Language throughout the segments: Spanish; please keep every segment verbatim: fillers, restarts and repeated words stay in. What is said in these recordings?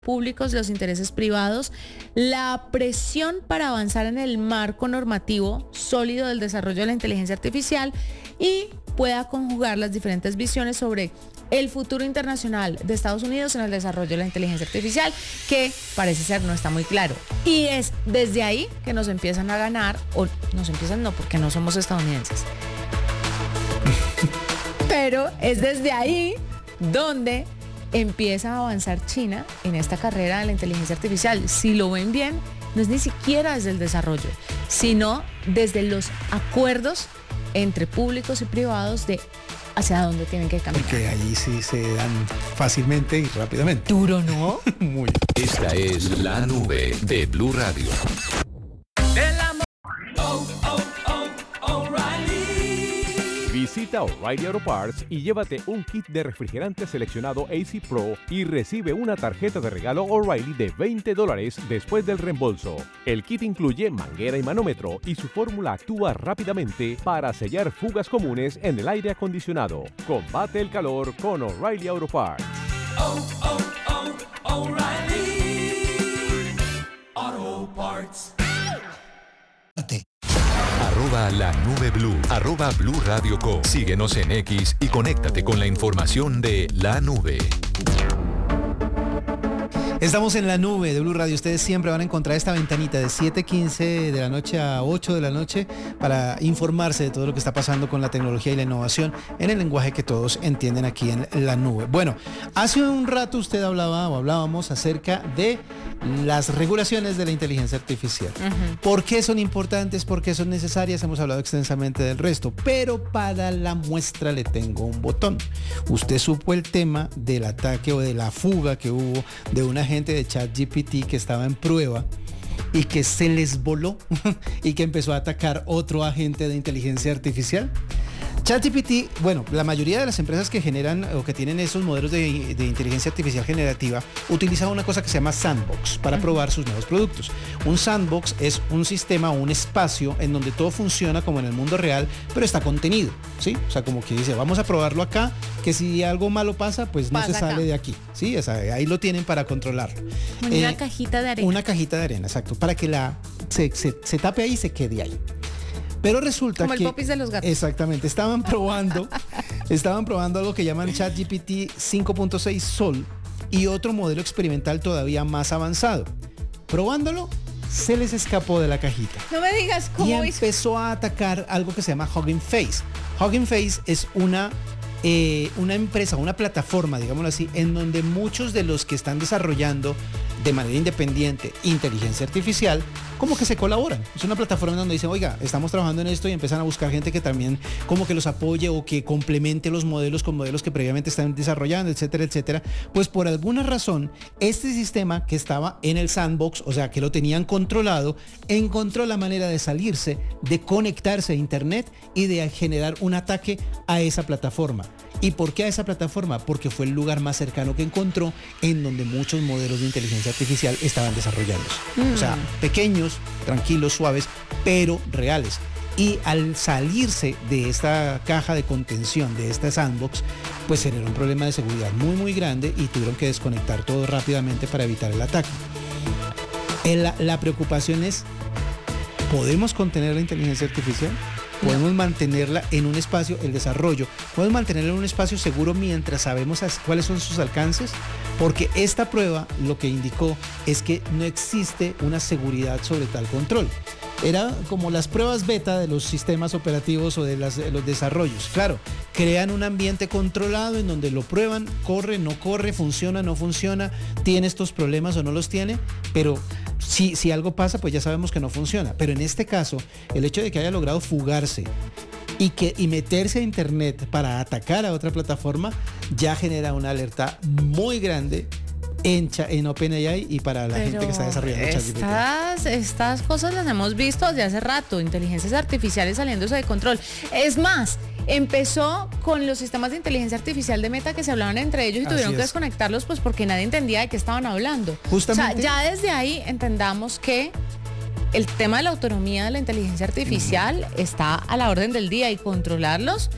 públicos, los intereses privados, la presión para avanzar en el marco normativo sólido del desarrollo de la inteligencia artificial y pueda conjugar las diferentes visiones sobre el futuro internacional de Estados Unidos en el desarrollo de la inteligencia artificial, que parece ser no está muy claro. Y es desde ahí que nos empiezan a ganar, o nos empiezan no, porque no somos estadounidenses. Pero es desde ahí donde empieza a avanzar China en esta carrera de la inteligencia artificial. Si lo ven bien, no es ni siquiera desde el desarrollo, sino desde los acuerdos entre públicos y privados de hacia dónde tienen que caminar. Porque ahí sí se dan fácilmente y rápidamente. Duro, ¿no? Muy. Esta es La Nube de Blue Radio. Oh, oh, oh, O'Reilly. Visita O'Reilly Auto Parts y llévate un kit de refrigerante seleccionado A C Pro y recibe una tarjeta de regalo O'Reilly de veinte dólares después del reembolso. El kit incluye manguera y manómetro y su fórmula actúa rápidamente para sellar fugas comunes en el aire acondicionado. Combate el calor con O'Reilly Auto Parts. Oh, oh, oh, O'Reilly Auto Parts. Arroba La Nube Blue, arroba Blue Radio Co. Síguenos en X y conéctate con la información de La Nube. Estamos en La Nube de Blue Radio. Ustedes siempre van a encontrar esta ventanita de siete quince de la noche a ocho de la noche para informarse de todo lo que está pasando con la tecnología y la innovación en el lenguaje que todos entienden aquí en La Nube. Bueno, hace un rato usted hablaba o hablábamos acerca de las regulaciones de la inteligencia artificial. Uh-huh. ¿Por qué son importantes? ¿Por qué son necesarias? Hemos hablado extensamente del resto, pero para la muestra le tengo un botón. Usted supo el tema del ataque o de la fuga que hubo de una gente de ChatGPT que estaba en prueba y que se les voló y que empezó a atacar otro agente de inteligencia artificial. ChatGPT, bueno, la mayoría de las empresas que generan o que tienen esos modelos de, de inteligencia artificial generativa utilizan una cosa que se llama sandbox para probar sus nuevos productos. Un sandbox es un sistema o un espacio en donde todo funciona como en el mundo real, pero está contenido, ¿sí? O sea, como que dice, vamos a probarlo acá, que si algo malo pasa, pues no pasa se sale acá de aquí, ¿sí? O sea, ahí lo tienen para controlarlo. Una eh, cajita de arena. Una cajita de arena, exacto, para que la se, se, se tape ahí y se quede ahí. Pero resulta como que... el popis de los gatos. Exactamente. Estaban probando, estaban probando algo que llaman ChatGPT cinco punto seis Sol y otro modelo experimental todavía más avanzado. Probándolo, se les escapó de la cajita. No me digas cómo y hizo. empezó a atacar algo que se llama Hugging Face. Hugging Face es una... Eh, una empresa, una plataforma, digámoslo así, en donde muchos de los que están desarrollando de manera independiente inteligencia artificial, como que se colaboran. Es una plataforma donde dicen, oiga, estamos trabajando en esto y empiezan a buscar gente que también como que los apoye o que complemente los modelos con modelos que previamente están desarrollando, etcétera, etcétera. Pues por alguna razón, este sistema que estaba en el sandbox, o sea, que lo tenían controlado, encontró la manera de salirse, de conectarse a internet y de generar un ataque a esa plataforma. ¿Y por qué a esa plataforma? Porque fue el lugar más cercano que encontró en donde muchos modelos de inteligencia artificial estaban desarrollándose. Mm. O sea, pequeños, tranquilos, suaves, pero reales. Y al salirse de esta caja de contención, de esta sandbox, pues generó un problema de seguridad muy, muy grande y tuvieron que desconectar todo rápidamente para evitar el ataque. El, la preocupación es, ¿podemos contener la inteligencia artificial? Podemos mantenerla en un espacio, el desarrollo, podemos mantenerla en un espacio seguro mientras sabemos cuáles son sus alcances, porque esta prueba lo que indicó es que no existe una seguridad sobre tal control. Era como las pruebas beta de los sistemas operativos o de, las, de los desarrollos. Claro, crean un ambiente controlado en donde lo prueban, corre, no corre, funciona, no funciona, tiene estos problemas o no los tiene, pero si, si algo pasa, pues ya sabemos que no funciona. Pero en este caso, el hecho de que haya logrado fugarse y, que, y meterse a internet para atacar a otra plataforma ya genera una alerta muy grande en, en OpenAI y para la Pero gente que está desarrollando ChatGPT. Estas, estas cosas las hemos visto desde hace rato, inteligencias artificiales saliéndose de control. Es más, empezó con los sistemas de inteligencia artificial de Meta que se hablaban entre ellos y Así tuvieron es. que desconectarlos pues porque nadie entendía de qué estaban hablando. Justamente. O sea, ya desde ahí entendamos que el tema de la autonomía de la inteligencia artificial uh-huh. está a la orden del día y controlarlos,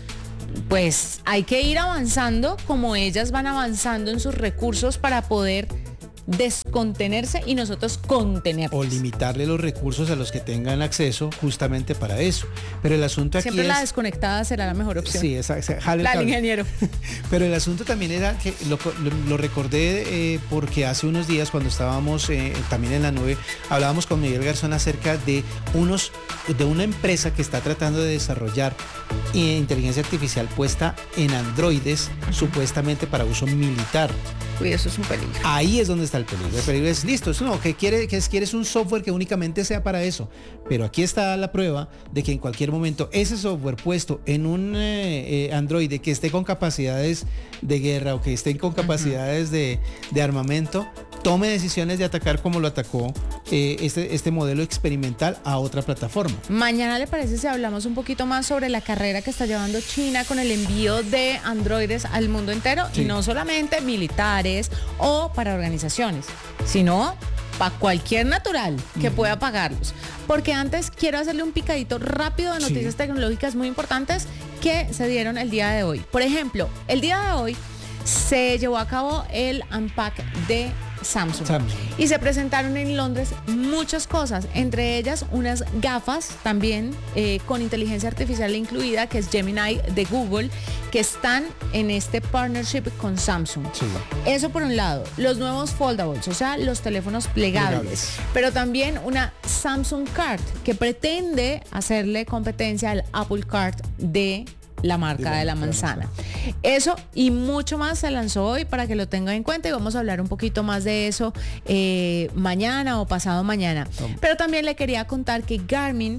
pues hay que ir avanzando como ellas van avanzando en sus recursos para poder descontenerse y nosotros contenerlos. O limitarle los recursos a los que tengan acceso justamente para eso. Pero el asunto aquí Siempre es... la desconectada será la mejor opción. Sí, esa, esa, jale el La del cable. ingeniero. Pero el asunto también era que lo, lo- lo recordé eh, porque hace unos días cuando estábamos eh, también en la nube, hablábamos con Miguel Garzón acerca de unos de una empresa que está tratando de desarrollar eh, inteligencia artificial puesta en androides, supuestamente para uso militar. Uy, eso es un peligro. Ahí es donde está el peligro. El peligro es listo, eso no, que quiere, que es, quieres un software que únicamente sea para eso. Pero aquí está la prueba de que en cualquier momento ese software puesto en un eh, eh, androide que esté con capacidades de guerra o que esté con capacidades de, de armamento, tome decisiones de atacar como lo atacó eh, este, este modelo experimental a otra plataforma. Mañana, ¿le parece si hablamos un poquito más sobre la carrera que está llevando China con el envío de androides al mundo entero? Sí. Y no solamente militares o para organizaciones, sino para cualquier natural que Ujú. pueda pagarlos. Porque antes quiero hacerle un picadito rápido de noticias Sí. tecnológicas muy importantes que se dieron el día de hoy. Por ejemplo, el día de hoy se llevó a cabo el Unpack de Samsung. Samsung. Y se presentaron en Londres muchas cosas, entre ellas unas gafas también eh, con inteligencia artificial incluida, que es Gemini de Google, que están en este partnership con Samsung. Sí. Eso por un lado, los nuevos foldables, o sea, los teléfonos plegables, Plegables. pero también una Samsung Card que pretende hacerle competencia al Apple Card de la marca De la de la marca de la manzana. Eso y mucho más se lanzó hoy para que lo tengan en cuenta y vamos a hablar un poquito más de eso eh, mañana o pasado mañana. Toma. Pero también le quería contar que Garmin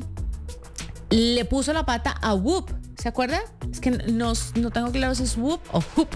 le puso la pata a Whoop. ¿Se acuerda? Es que no, no tengo claro si es Whoop o Hoop.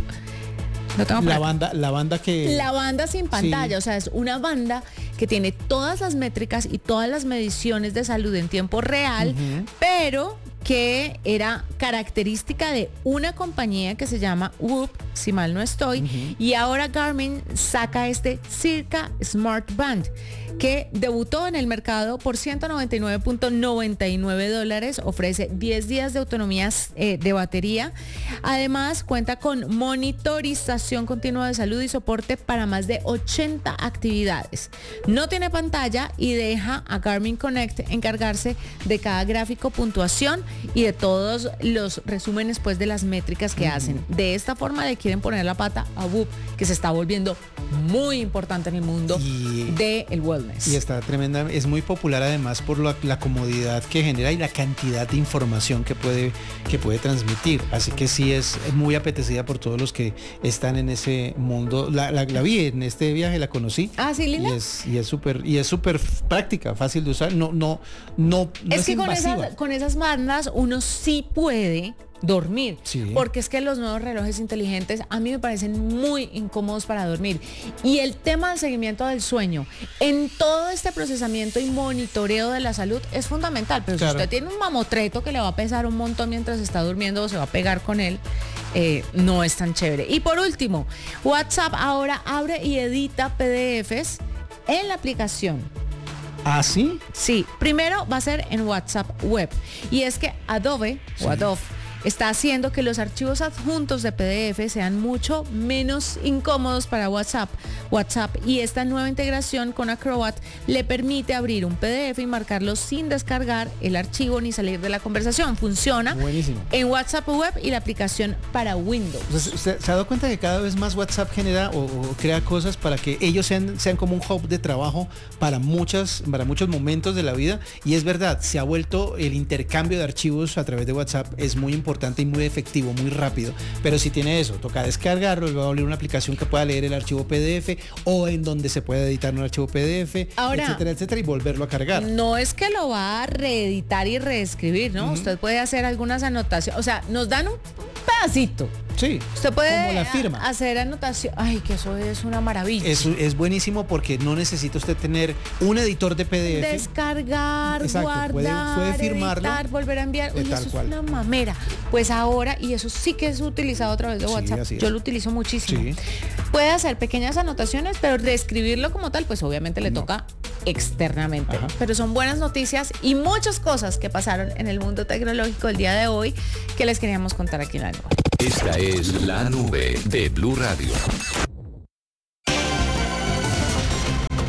No tengo por La acá. banda, la banda que... La banda sin pantalla, Sí. o sea, es una banda que tiene todas las métricas y todas las mediciones de salud en tiempo real, Ujú. pero que era característica de una compañía que se llama Whoop, si mal no estoy, Ujú. y ahora Garmin saca este Circa Smart Band, que debutó en el mercado por ciento noventa y nueve punto noventa y nueve dólares, ofrece diez días de autonomía eh, de batería, además cuenta con monitorización continua de salud y soporte para más de ochenta actividades. No tiene pantalla y deja a Garmin Connect encargarse de cada gráfico, puntuación y de todos los resúmenes pues de las métricas que hacen. De esta forma le quieren poner la pata a Whoop, que se está volviendo muy importante en el mundo Y- del wellness. Y está tremenda, es muy popular además por la, la comodidad que genera y la cantidad de información que puede, que puede transmitir. Así que sí es muy apetecida por todos los que están en ese mundo. La, la- la vi en este viaje, la conocí. Ah, sí, linda. Y es y es súper y es súper práctica, fácil de usar. No no no, no es es, que con invasiva. esas, con esas bandas uno sí puede dormir, Sí. porque es que los nuevos relojes inteligentes a mí me parecen muy incómodos para dormir. Y el tema del seguimiento del sueño en todo este procesamiento y monitoreo de la salud es fundamental, pero Claro. si usted tiene un mamotreto que le va a pesar un montón mientras está durmiendo o se va a pegar con él, eh, no es tan chévere. Y por último, WhatsApp ahora abre y edita P D Efes en la aplicación. ¿Ah, sí? Sí, primero va a ser en WhatsApp Web. Y es que Adobe o Adobe está haciendo que los archivos adjuntos de P D F sean mucho menos incómodos para WhatsApp. WhatsApp y esta nueva integración con Acrobat le permite abrir un P D F y marcarlo sin descargar el archivo ni salir de la conversación. Funciona Buenísimo. en WhatsApp Web y la aplicación para Windows. Entonces, ¿usted se ha dado cuenta que cada vez más WhatsApp genera o, o crea cosas para que ellos sean, sean como un hub de trabajo para muchas, para muchos momentos de la vida? Y es verdad, se ha vuelto el intercambio de archivos a través de WhatsApp es muy importante y muy efectivo, muy rápido. Pero si tiene eso, toca descargarlo, luego abrir una aplicación que pueda leer el archivo P D F o en donde se puede editar un archivo P D F, Ahora, etcétera, etcétera, y volverlo a cargar. No es que lo va a reeditar y reescribir, ¿no? Ujú. Usted puede hacer algunas anotaciones, o sea, nos dan un pedacito. Sí, Usted puede como la firma. a- hacer anotación. Ay, que eso es una maravilla. Es, es buenísimo porque no necesita usted tener un editor de P D F. Descargar, Exacto, puede- guardar, puede firmarlo. editar, volver a enviar. Eh, Uy, tal eso cual. es una mamera. Pues ahora, y eso sí que es utilizado a través de Sí, WhatsApp, así es. yo lo utilizo muchísimo. Sí. Puede hacer pequeñas anotaciones, pero reescribirlo como tal, pues obviamente le No. toca externamente. Ajá. Pero son buenas noticias y muchas cosas que pasaron en el mundo tecnológico el día de hoy que les queríamos contar aquí en la nube. Esta es la nube de Blue Radio.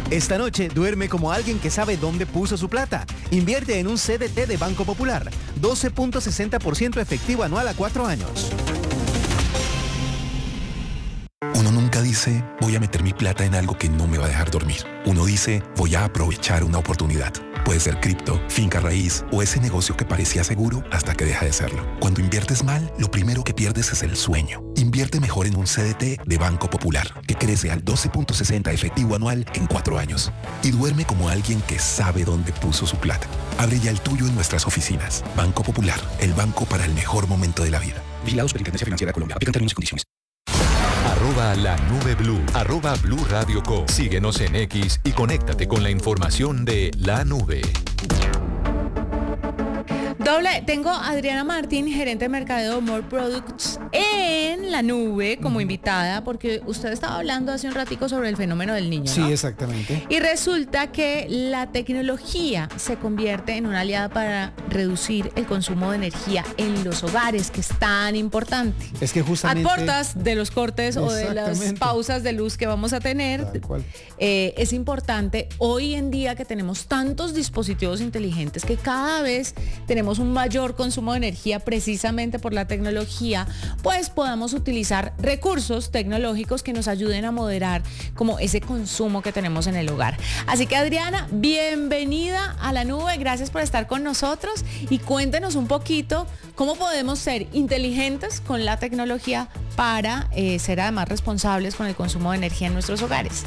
Esta noche duerme como alguien que sabe dónde puso su plata. Invierte en un C D T de Banco Popular. doce punto sesenta por ciento efectivo anual a cuatro años. Uno nunca dice, voy a meter mi plata en algo que no me va a dejar dormir. Uno dice, voy a aprovechar una oportunidad. Puede ser cripto, finca raíz o ese negocio que parecía seguro hasta que deja de serlo. Cuando inviertes mal, lo primero que pierdes es el sueño. Invierte mejor en un C D T de Banco Popular, que crece al doce punto sesenta efectivo anual en cuatro años. Y duerme como alguien que sabe dónde puso su plata. Abre ya el tuyo en nuestras oficinas. Banco Popular, el banco para el mejor momento de la vida. Vigilado Superintendencia Financiera de Colombia. Aplican términos y condiciones. Arroba la nube blue. Arroba Blue Radio Co. Síguenos en X y conéctate con la información de la nube. Doble, tengo a Adriana Martín, gerente de mercadeo de More Products en la nube como invitada, porque usted estaba hablando hace un ratico sobre el fenómeno del niño, Sí, ¿no? exactamente. Y resulta que la tecnología se convierte en una aliada para reducir el consumo de energía en los hogares, que es tan importante. Es que justamente... A portas de los cortes o de las Exactamente. pausas de luz que vamos a tener, Tal cual. eh, es importante hoy en día que tenemos tantos dispositivos inteligentes que cada vez tenemos un mayor consumo de energía precisamente por la tecnología, pues podamos utilizar recursos tecnológicos que nos ayuden a moderar como ese consumo que tenemos en el hogar. Así que Adriana, bienvenida a la nube, gracias por estar con nosotros y cuéntenos un poquito cómo podemos ser inteligentes con la tecnología para eh, ser además responsables con el consumo de energía en nuestros hogares.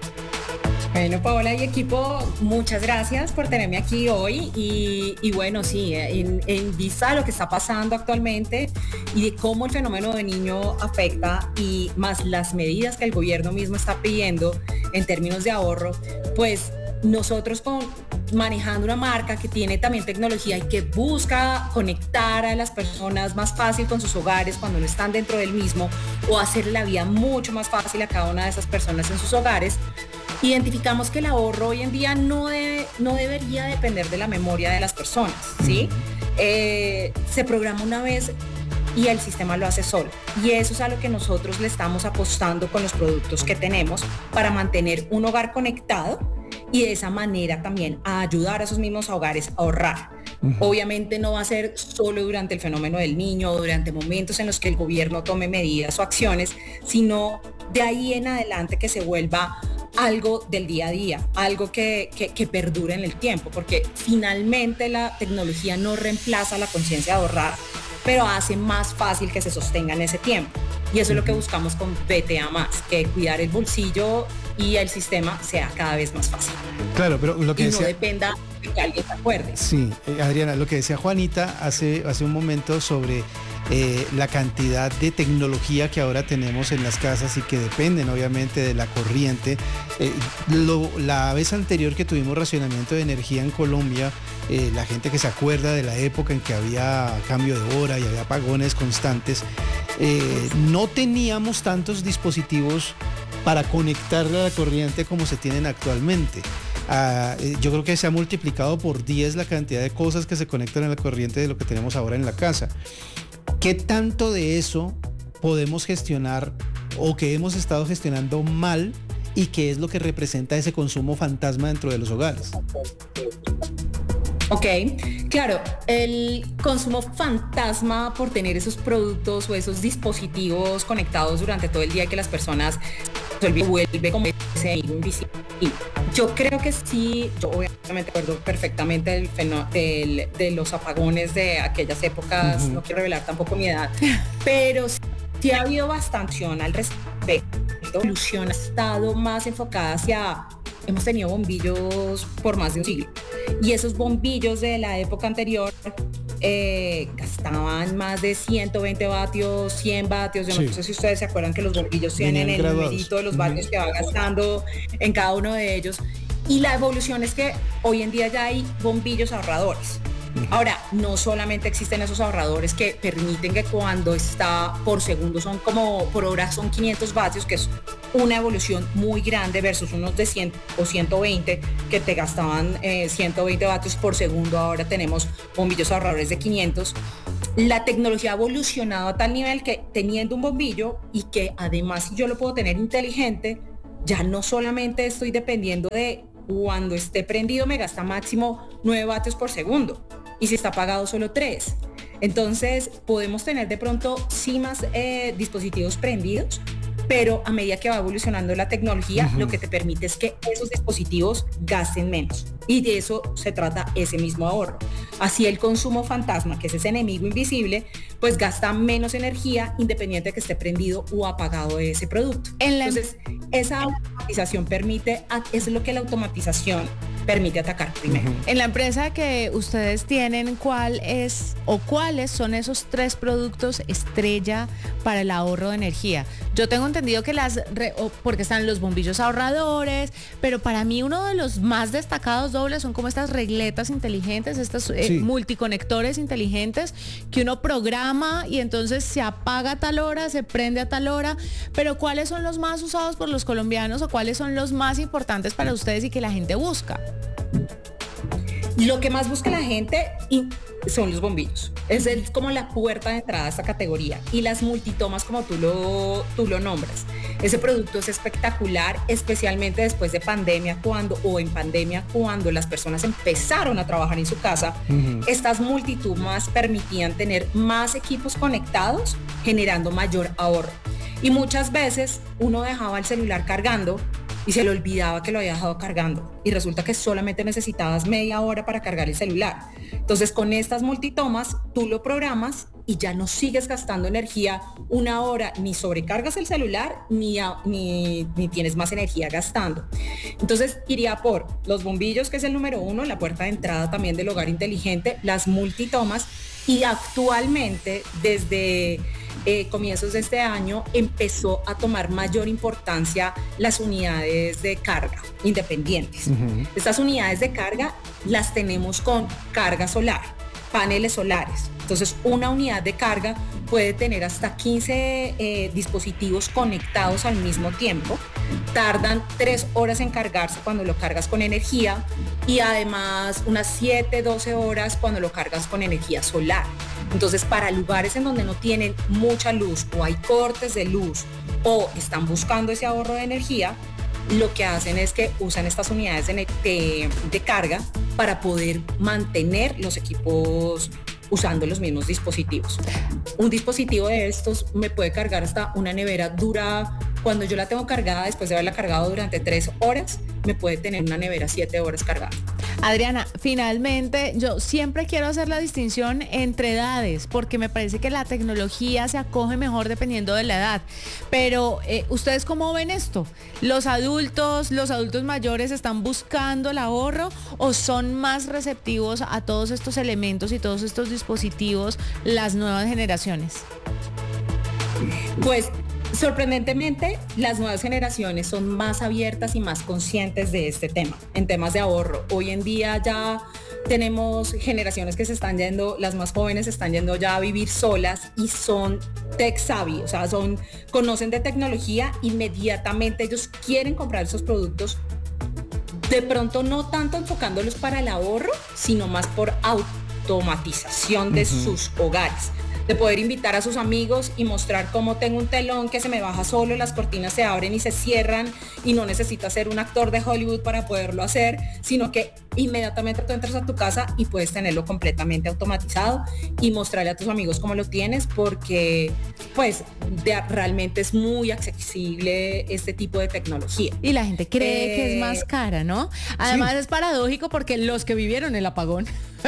Bueno, Paola y equipo, muchas gracias por tenerme aquí hoy y, y bueno, sí, en, en vista de lo que está pasando actualmente y de cómo el fenómeno de niño afecta y más las medidas que el gobierno mismo está pidiendo en términos de ahorro, pues nosotros con, manejando una marca que tiene también tecnología y que busca conectar a las personas más fácil con sus hogares cuando no están dentro del mismo o hacer la vida mucho más fácil a cada una de esas personas en sus hogares, identificamos que el ahorro hoy en día no, debe, no debería depender de la memoria de las personas, ¿sí? Eh, se programa una vez y el sistema lo hace solo. Y eso es a lo que nosotros le estamos apostando con los productos que tenemos para mantener un hogar conectado y de esa manera también a ayudar a esos mismos hogares a ahorrar. Uh-huh. Obviamente no va a ser solo durante el fenómeno del niño o durante momentos en los que el gobierno tome medidas o acciones, sino de ahí en adelante que se vuelva algo del día a día, algo que, que, que perdure en el tiempo, porque finalmente la tecnología no reemplaza la conciencia de ahorrar, pero hace más fácil que se sostenga en ese tiempo. Y eso es lo que buscamos con B T A más, que cuidar el bolsillo y el sistema sea cada vez más fácil. Claro, pero lo que y decía... no dependa de que alguien se acuerde. Sí, eh, Adriana, lo que decía Juanita hace, hace un momento sobre eh, la cantidad de tecnología que ahora tenemos en las casas y que dependen obviamente de la corriente. Eh, lo, la vez anterior que tuvimos racionamiento de energía en Colombia, eh, la gente que se acuerda de la época en que había cambio de hora y había apagones constantes, eh, no teníamos tantos dispositivos para conectarle a la corriente como se tienen actualmente. Uh, yo creo que se ha multiplicado por diez la cantidad de cosas que se conectan a la corriente de lo que tenemos ahora en la casa. ¿Qué tanto de eso podemos gestionar o que hemos estado gestionando mal y qué es lo que representa ese consumo fantasma dentro de los hogares? Ok, claro, el consumo fantasma por tener esos productos o esos dispositivos conectados durante todo el día que las personas se vuelve como ese amigo invisible. Yo creo que sí, yo obviamente recuerdo perfectamente el fenó- del, de los apagones de aquellas épocas, uh-huh. No quiero revelar tampoco mi edad, pero sí ha habido bastante acción al respecto. La evolución ha estado más enfocada hacia... Hemos tenido bombillos por más de un siglo y esos bombillos de la época anterior eh, gastaban más de ciento veinte vatios, cien vatios. Yo sí. No sé si ustedes se acuerdan que los bombillos tienen Vienen el graduados. numerito de los vatios uh-huh. que va gastando en cada uno de ellos. Y la evolución es que hoy en día ya hay bombillos ahorradores. Ahora, no solamente existen esos ahorradores que permiten que cuando está por segundo son como por hora son quinientos vatios, que es una evolución muy grande versus unos de cien o ciento veinte que te gastaban eh, ciento veinte vatios por segundo. Ahora tenemos bombillos ahorradores de quinientos. La tecnología ha evolucionado a tal nivel que teniendo un bombillo y que además yo lo puedo tener inteligente, ya no solamente estoy dependiendo de cuando esté prendido me gasta máximo nueve vatios por segundo y si está apagado solo tres. Entonces podemos tener de pronto sí más eh, dispositivos prendidos, pero a medida que va evolucionando la tecnología, uh-huh. lo que te permite es que esos dispositivos gasten menos. Y de eso se trata ese mismo ahorro. Así el consumo fantasma, que es ese enemigo invisible, pues gasta menos energía independiente de que esté prendido o apagado ese producto. En la... Entonces, esa automatización permite, es lo que la automatización permite atacar primero. En la empresa que ustedes tienen, ¿cuál es o cuáles son esos tres productos estrella para el ahorro de energía? Yo tengo entendido que las, re, porque están los bombillos ahorradores, pero para mí uno de los más destacados dobles son como estas regletas inteligentes, estos eh, sí. multiconectores inteligentes que uno programa y entonces se apaga a tal hora, se prende a tal hora, pero ¿cuáles son los más usados por los colombianos o cuáles son los más importantes para ustedes y que la gente busca? Lo que más busca la gente son los bombillos. Es el, como la puerta de entrada a esta categoría. Y las multitomas, como tú lo, tú lo nombras. Ese producto es espectacular, especialmente después de pandemia, cuando, o en pandemia, cuando las personas empezaron a trabajar en su casa. Uh-huh. Estas multitomas permitían tener más equipos conectados, generando mayor ahorro. Y muchas veces uno dejaba el celular cargando y se le olvidaba que lo había dejado cargando y resulta que solamente necesitabas media hora para cargar el celular. Entonces con estas multitomas tú lo programas y ya no sigues gastando energía una hora, ni sobrecargas el celular ni, a, ni, ni tienes más energía gastando. Entonces iría por los bombillos, que es el número uno, la puerta de entrada también del hogar inteligente, las multitomas, y actualmente desde Eh, comienzos de este año empezó a tomar mayor importancia las unidades de carga independientes. Uh-huh. Estas unidades de carga las tenemos con carga solar, paneles solares. Entonces una unidad de carga puede tener hasta quince eh, dispositivos conectados al mismo tiempo. Tardan tres horas en cargarse cuando lo cargas con energía y además unas siete, doce horas cuando lo cargas con energía solar. Entonces, para lugares en donde no tienen mucha luz o hay cortes de luz o están buscando ese ahorro de energía, lo que hacen es que usan estas unidades de, de, de carga para poder mantener los equipos usando los mismos dispositivos. Un dispositivo de estos me puede cargar hasta una nevera dura. Cuando yo la tengo cargada, después de haberla cargado durante tres horas, me puede tener una nevera siete horas cargada. Adriana, finalmente yo siempre quiero hacer la distinción entre edades porque me parece que la tecnología se acoge mejor dependiendo de la edad. Pero eh, ¿ustedes cómo ven esto? ¿Los adultos, los adultos mayores están buscando el ahorro o son más receptivos a todos estos elementos y todos estos dispositivos las nuevas generaciones? Pues sorprendentemente, las nuevas generaciones son más abiertas y más conscientes de este tema, en temas de ahorro. Hoy en día ya tenemos generaciones que se están yendo, las más jóvenes se están yendo ya a vivir solas y son tech savvy, o sea, son, conocen de tecnología, inmediatamente ellos quieren comprar esos productos, de pronto no tanto enfocándolos para el ahorro, sino más por automatización de uh-huh. sus hogares. De poder invitar a sus amigos y mostrar cómo tengo un telón que se me baja solo, las cortinas se abren y se cierran y no necesitas ser un actor de Hollywood para poderlo hacer, sino que inmediatamente tú entras a tu casa y puedes tenerlo completamente automatizado y mostrarle a tus amigos cómo lo tienes porque pues de, realmente es muy accesible este tipo de tecnología. Y la gente cree eh, que es más cara, ¿no? Además sí. Es paradójico porque los que vivieron el apagón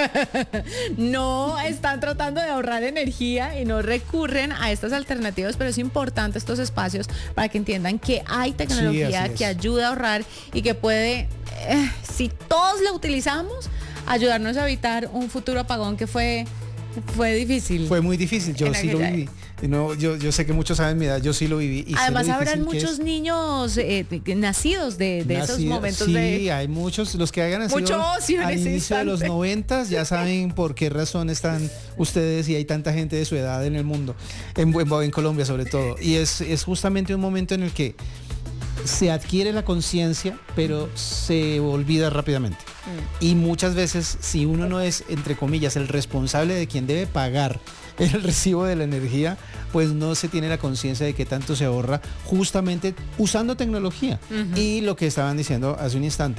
no están tratando de ahorrar energía y no recurren a estas alternativas, pero es importante estos espacios para que entiendan que hay tecnología sí, que ayuda a ahorrar y que puede, eh, si todos la utilizamos, ayudarnos a evitar un futuro apagón que fue, fue difícil. Fue muy difícil, yo sí lo viví. No, yo, yo sé que muchos saben mi edad, yo sí lo viví. Y además habrán muchos niños eh, nacidos de, de Nacido, esos momentos. Sí, de... sí, hay muchos, los que hayan nacido Mucho ocio al en ese inicio instante. de los noventas, ya saben por qué razón están ustedes y hay tanta gente de su edad en el mundo, en, en, en Colombia sobre todo. Y es, es justamente un momento en el que se adquiere la conciencia, pero se olvida rápidamente. Mm. Y muchas veces, si uno no es, entre comillas, el responsable de quien debe pagar el recibo de la energía, pues no se tiene la conciencia de qué tanto se ahorra justamente usando tecnología. Uh-huh. Y lo que estaban diciendo hace un instante,